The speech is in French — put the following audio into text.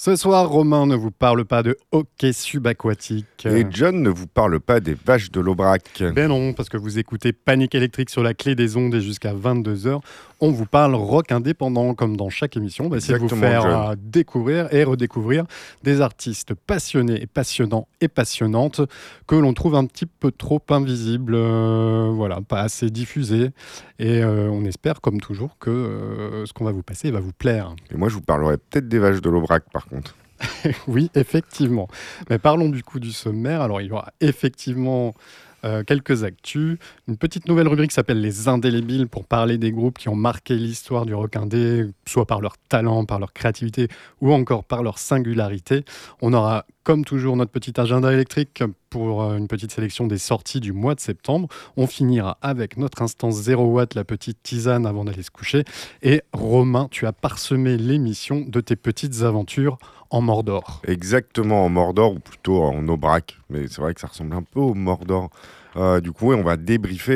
Ce soir, Romain ne vous parle pas de hockey subaquatique. Et John ne vous parle pas des vaches de l'Aubrac. Ben non, parce que vous écoutez Panique électrique sur la clé des ondes et jusqu'à 22h, on vous parle rock indépendant, comme dans chaque émission. On va essayer de vous faire découvrir et redécouvrir des artistes passionnés et passionnants et passionnantes que l'on trouve un petit peu trop invisibles, voilà, pas assez diffusés. Et on espère, comme toujours, que ce qu'on va vous passer va vous plaire. Et moi, je vous parlerai peut-être des vaches de l'Aubrac, par contre. Oui, effectivement. Mais parlons du coup du sommaire. Alors, il y aura effectivement quelques actus. Une petite nouvelle rubrique qui s'appelle Les Indélébiles pour parler des groupes qui ont marqué l'histoire du rock indé, soit par leur talent, par leur créativité ou encore par leur singularité. On aura, comme toujours, notre petit agenda électrique pour une petite sélection des sorties du mois de septembre. On finira avec notre instance 0 watt, la petite tisane avant d'aller se coucher. Et Romain, tu as parsemé l'émission de tes petites aventures en Mordor. Exactement, en Mordor, ou plutôt en Aubrac. Mais c'est vrai que ça ressemble un peu au Mordor. Du coup, on va débriefer